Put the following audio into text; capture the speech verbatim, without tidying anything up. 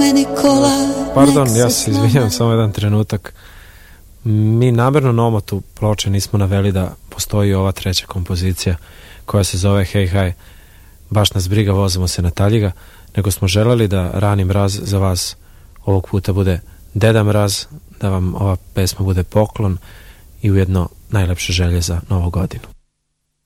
meni kola. Pardon, ja se izvinjam, samo jedan trenutak. Mi namerno na omotu ploče nismo naveli da postoji ova treća kompozicija koja se zove Hej haj, baš nas briga, vozimo se na Taljiga, nego smo želeli da Rani mraz za vas ovog puta bude Deda Mraz, da vam ova pesma bude poklon i ujedno najlepše želje za Novu godinu.